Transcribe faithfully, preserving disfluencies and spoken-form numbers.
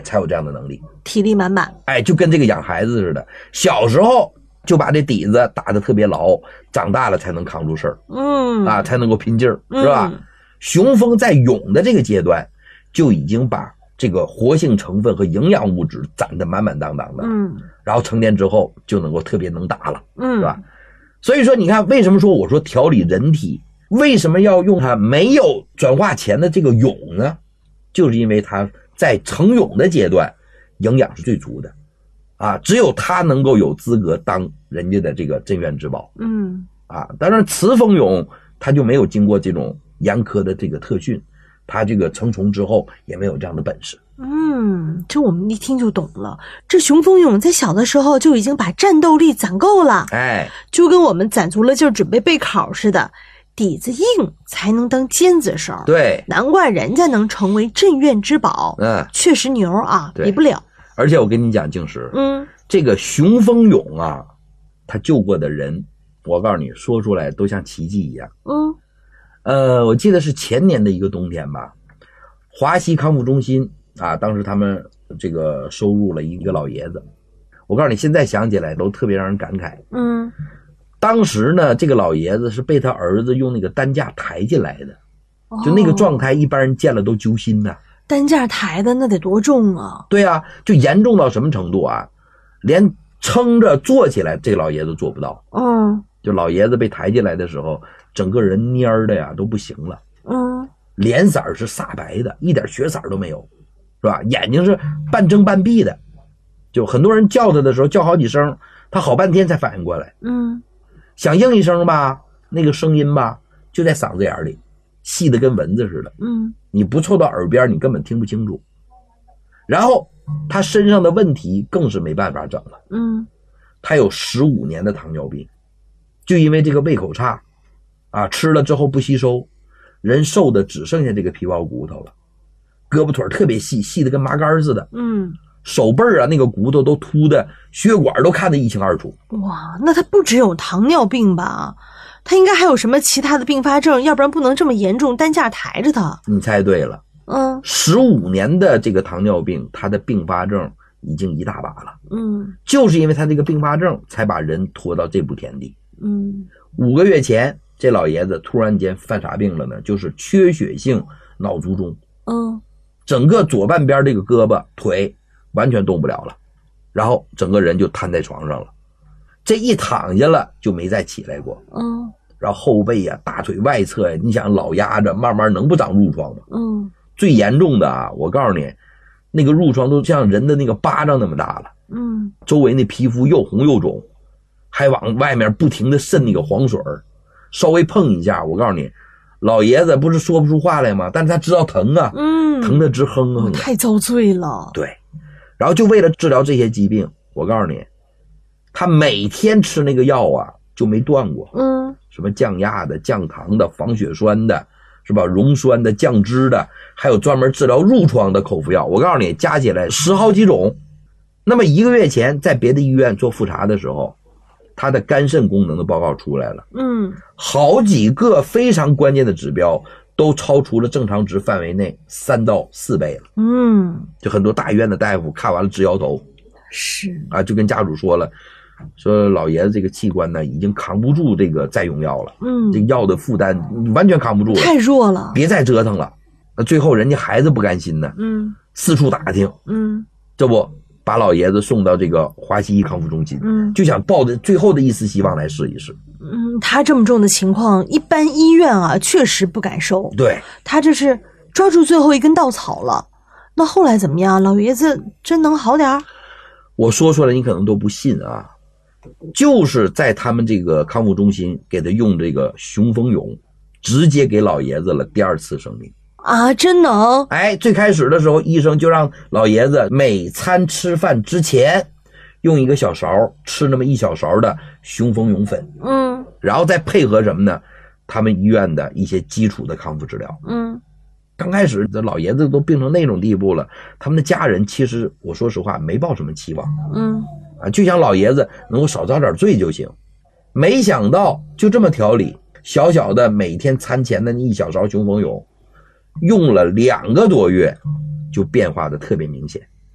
才有这样的能力， 体力满满。 哎，就跟这个养孩子似的，小时候就把这底子打得特别牢，长大了才能扛住事儿， 嗯啊，才能够拼劲儿，是吧？嗯、雄蜂在蛹的这个阶段就已经把这个活性成分和营养物质攒得满满当当的，嗯，然后成年之后就能够特别能打了，嗯，是吧？所以说，你看，为什么说我说调理人体，为什么要用它没有转化前的这个蛹呢？就是因为它在成蛹的阶段，营养是最足的，啊，只有它能够有资格当人家的这个镇院之宝，嗯，啊，当然雌蜂蛹它就没有经过这种严苛的这个特训，它这个成虫之后也没有这样的本事。 嗯，这我们一听就懂了。这雄蜂蛹在小的时候就已经把战斗力攒够了， 哎， 就跟我们攒足了劲儿准备备考似的，底子硬才能当尖子手。 对， 难怪人家能成为镇院之宝。嗯，确实牛啊，比不了。 而且我跟你讲，静石， 嗯， 这个雄蜂蛹啊，他救过的人，我告诉你，说出来都像奇迹一样。 嗯， 呃，我记得是前年的一个冬天吧，华西康复中心啊，当时他们这个收入了一个老爷子，我告诉你，现在想起来都特别让人感慨。 嗯， 当时呢，这个老爷子是被他儿子用那个担架抬进来的，哦、就那个状态，一般人见了都揪心呐。 担架抬的那得多重啊？ 对啊，就严重到什么程度啊？连撑着坐起来，这个老爷子做不到。 嗯， 就老爷子被抬进来的时候，整个人蔫儿的呀都不行了。 嗯， 脸色是煞白的，一点血色都没有，是吧？眼睛是半睁半闭的，就很多人叫他的时候叫好几声，他好半天才反应过来。 嗯， 想应一声吧，那个声音吧就在嗓子眼里，细的跟蚊子似的。 嗯， 你不凑到耳边，你根本听不清楚。然后他身上的问题更是没办法整了。 嗯， 他有十五年的糖尿病，就因为这个胃口差，啊，吃了之后不吸收，人瘦的只剩下这个皮包骨头了，胳膊腿特别细，细的跟麻杆似的。 嗯， 手背啊那个骨头都凸的，血管都看得一清二楚。 哇，那他不只有糖尿病吧？他应该还有什么其他的并发症，要不然不能这么严重，担架抬着他。 你猜对了。 嗯， 十五年的这个糖尿病，他的并发症已经一大把了。 嗯， 就是因为他这个并发症，才把人拖到这步田地。 嗯， 五个月前，这老爷子突然间犯啥病了呢？就是缺血性脑卒中。 嗯， 整个左半边这个胳膊腿完全动不了了，然后整个人就瘫在床上了。这一躺下了就没再起来过。 嗯， 然后后背呀、大腿外侧呀，你想老压着，慢慢能不长褥疮吗？ 嗯， 最严重的啊，我告诉你，那个褥疮都像人的那个巴掌那么大了。 嗯， 周围那皮肤又红又肿，还往外面不停的渗那个黄水，稍微碰一下，我告诉你，老爷子不是说不出话来吗？但是他知道疼啊， 嗯， 疼得直哼哼。 太遭罪了。 对，然后就为了治疗这些疾病，我告诉你，他每天吃那个药啊就没断过。 嗯， 什么降压的、降糖的、防血栓的，是吧？溶栓的、降脂的，还有专门治疗褥疮的口服药，我告诉你，加起来十好几种。那么一个月前在别的医院做复查的时候，他的肝肾功能的报告出来了。 嗯， 好几个非常关键的指标都超出了正常值范围内三到四倍了。 嗯， 就很多大医院的大夫看完了直摇头。 是啊，就跟家属说了，说老爷子这个器官呢已经扛不住这个再用药了。 嗯， 这个药的负担完全扛不住了， 太弱了， 别再折腾了。那最后人家孩子不甘心呢， 嗯， 四处打听， 嗯， 这不把老爷子送到这个华西医康复中心， 嗯， 就想抱着最后的一丝希望来试一试。 嗯，他这么重的情况，一般医院啊确实不敢收。 对， 他这是抓住最后一根稻草了。那后来怎么样？老爷子真能好点儿？ 我说出来你可能都不信啊，就是在他们这个康复中心给他用这个雄蜂蛹，直接给老爷子了第二次生命。 啊，真能？ 哎，最开始的时候，医生就让老爷子每餐吃饭之前，用一个小勺吃那么一小勺的雄蜂蛹粉， 嗯， 然后再配合什么呢？他们医院的一些基础的康复治疗。 嗯， 刚开始这老爷子都病成那种地步了，他们的家人其实我说实话没抱什么期望。 嗯， 啊，就想老爷子能够少遭点罪就行。没想到就这么调理，小小的每天餐前的那一小勺雄蜂蛹，用了两个多月，就变化的特别明显。